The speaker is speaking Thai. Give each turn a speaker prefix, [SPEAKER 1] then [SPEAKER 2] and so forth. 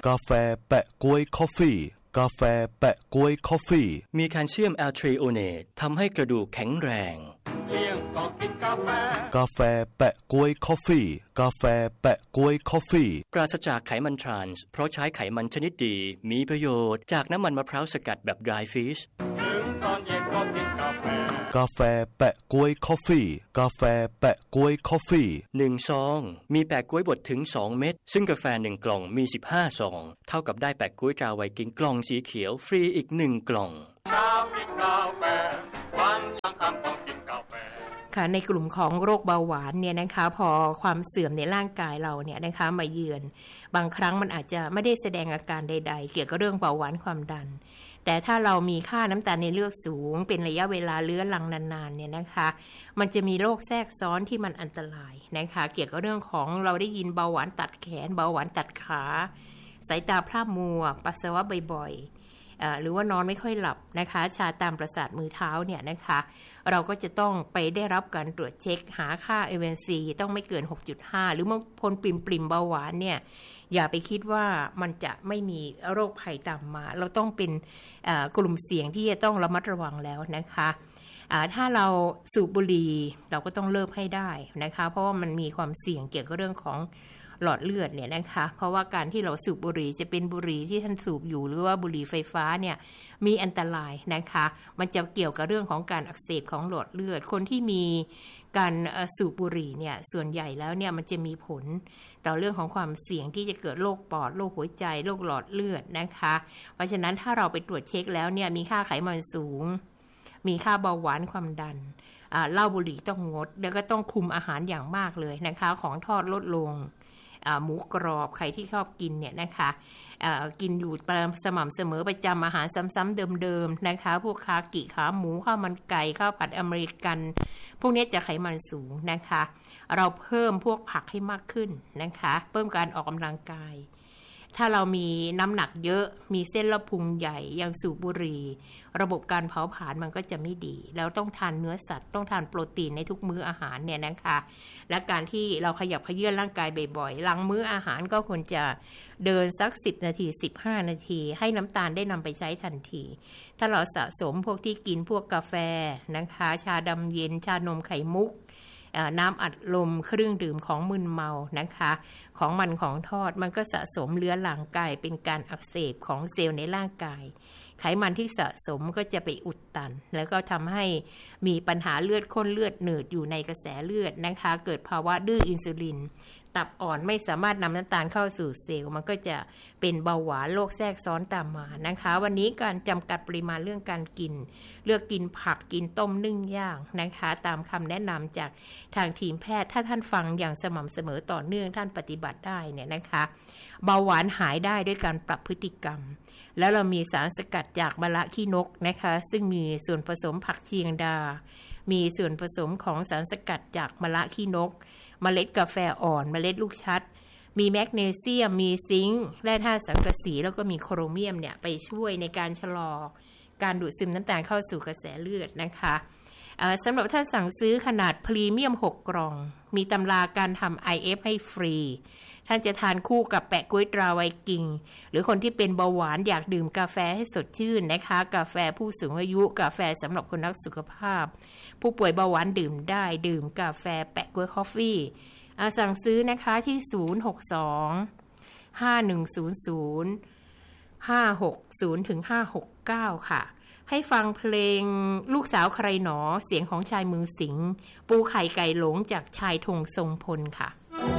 [SPEAKER 1] กาแฟแปะก๊วยคอฟฟี่กาแฟแปะก๊วยคอฟฟี่
[SPEAKER 2] มีแคลเซียมแอลทริโอเนตทำให้กระดูกแข็งแรง
[SPEAKER 3] เลี้ยงก็กินกาแฟ
[SPEAKER 1] กาแฟแปะก๊วยคอฟฟี่กาแฟแปะก๊วยคอฟฟี่
[SPEAKER 2] ปราศจากไขมันทรานส์เพราะใช้ไขมันชนิดดีมีประโยชน์จากน้ำมันมะพร้าวสกัดแบบ dry fish
[SPEAKER 3] ถึงตอนเย็นก็กินกาแฟ
[SPEAKER 1] กาแฟแปะก๊วยคอฟฟี่กาแฟแปะก๊วยคอฟฟี่
[SPEAKER 2] 1ซองมีแปะก๊วยบดถึง2เม็ดซึ่งกาแฟ1กล่องมี15ซองเท่ากับได้แปะก๊วยตราไวกิ้งกล่องสีเขียวฟรีอีก1กล่อง
[SPEAKER 3] กินกาแฟวันยังคำต้องกินกาแฟ
[SPEAKER 4] ค่ะในกลุ่มของโรคเบาหวานเนี่ยนะคะพอความเสื่อมในร่างกายเราเนี่ยนะคะมาเยือนบางครั้งมันอาจจะไม่ได้แสดงอาการใดๆเกี่ยวกับเรื่องเบาหวานความดันแต่ถ้าเรามีค่าน้ำตาลในเลือดสูงเป็นระยะเวลาเรื้อรังนานๆเนี่ยนะคะมันจะมีโรคแทรกซ้อนที่มันอันตรายนะคะเกี่ยวกับเรื่องของเราได้ยินเบาหวานตัดแขนเบาหวานตัดขาสายตาพร่ามัวปัสสาวะบ่อยๆหรือว่านอนไม่ค่อยหลับนะคะชาตามประสาทมือเท้าเนี่ยนะคะเราก็จะต้องไปได้รับการตรวจเช็คหาค่า A1C ต้องไม่เกิน 6.5 หรือบางคนปริ่มเบาหวานเนี่ยอย่าไปคิดว่ามันจะไม่มีโรคภัยตามมาเราต้องเป็นกลุ่มเสี่ยงที่จะต้องระมัดระวังแล้วนะคะถ้าเราสูบบุหรี่เราก็ต้องเลิกให้ได้นะคะเพราะว่ามันมีความเสี่ยงเกี่ยวกับเรื่องของหลอดเลือดเนี่ยนะคะเพราะว่าการที่เราสูบบุหรี่จะเป็นบุหรี่ที่ท่านสูบอยู่หรือว่าบุหรี่ไฟฟ้าเนี่ยมีอันตรายนะคะมันจะเกี่ยวกับเรื่องของการอักเสบของหลอดเลือดคนที่มีการสูบบุหรี่เนี่ยส่วนใหญ่แล้วเนี่ยมันจะมีผลต่อเรื่องของความเสี่ยงที่จะเกิดโรคปอดโรคหัวใจโรคหลอดเลือดนะคะเพราะฉะนั้นถ้าเราไปตรวจเช็คแล้วเนี่ยมีค่าไขมันสูงมีค่าเบาหวานความดันเหล้าบุหรี่ต้องงดแล้วก็ต้องคุมอาหารอย่างมากเลยนะคะของทอดลดลงหมูกรอบใครที่ชอบกินเนี่ยนะคะกินอยู่สม่ำเสมอประจำอาหารซ้ำๆเดิมๆนะคะพวกคากิขาหมูข้าวมันไก่ข้าวผัดอเมริกันพวกนี้จะไขมันสูงนะคะเราเพิ่มพวกผักให้มากขึ้นนะคะเพิ่มการออกกำลังกายถ้าเรามีน้ำหนักเยอะมีเส้นเลือดพุงใหญ่ยังสูบบุหรี่ระบบการเผาผลาญมันก็จะไม่ดีแล้วต้องทานเนื้อสัตว์ต้องทานโปรตีนในทุกมื้ออาหารเนี่ยนะคะและการที่เราขยับเขยื้อนร่างกายบ่อยๆหลังมื้ออาหารก็ควรจะเดินสัก10นาที15นาทีให้น้ำตาลได้นำไปใช้ทันทีถ้าเราสะสมพวกที่กินพวกกาแฟนะคะชาดำเย็นชานมไข่มุกน้ำอัดลมเครื่องดื่มของมึนเมานะคะของมันของทอดมันก็สะสมเลื้อรังกายเป็นการอักเสบของเซลล์ในร่างกายไขมันที่สะสมก็จะไปอุดตันแล้วก็ทำให้มีปัญหาเลือดข้นเลือดหนืดอยู่ในกระแสเลือดนะคะเกิดภาวะดื้ออินซูลินตับอ่อนไม่สามารถนำน้ำตาลเข้าสู่เซลล์มันก็จะเป็นเบาหวานโรคแทรกซ้อนตามมานะคะวันนี้การจำกัดปริมาณเรื่องการกินเลือกกินผักกินต้มนึ่งย่างนะคะตามคำแนะนำจากทางทีมแพทย์ถ้าท่านฟังอย่างสม่ำเสมอต่อเนื่องท่านปฏิบัติได้เนี่ยนะคะเบาหวานหายได้ด้วยการปรับพฤติกรรมแล้วเรามีสารสกัดจากมะระขี้นกนะคะซึ่งมีส่วนผสมผักเชียงดามีส่วนผสมของสารสกัดจากมะระขี้นกเมล็ดกาแฟอ่อนเมล็ดลูกชัดมีแมกนีเซียมมีซิงค์แร่ธาตุสังกะสีแล้วก็มีโครเมียมเนี่ยไปช่วยในการชะลอการดูดซึมน้ำตาลเข้าสู่กระแสเลือดนะคะสำหรับท่านสั่งซื้อขนาดพรีเมียม6กล่องมีตำราการทำ IF ให้ฟรีท่านจะทานคู่กับแปะก๊วยตราไวกิ้งหรือคนที่เป็นเบาหวานอยากดื่มกาแฟให้สดชื่นนะคะกาแฟผู้สูงอายุกาแฟสำหรับคนรักสุขภาพผู้ป่วยเบาหวานดื่มได้ดื่มกาแฟแปะก๊วยคอฟฟี่สั่งซื้อนะคะที่062 5100 560ถึง569ค่ะให้ฟังเพลงลูกสาวใครหนอเสียงของชายมือสิงปูไข่ไก่หลงจากชายธงทรงพลค่ะ